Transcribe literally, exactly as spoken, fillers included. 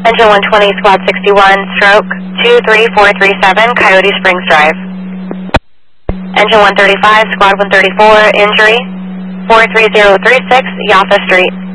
Engine one twenty, Squad sixty-one, stroke two three four three seven, Coyote Springs Drive. Engine one thirty-five, Squad one thirty-four, injury four three zero three six, Yaffa Street.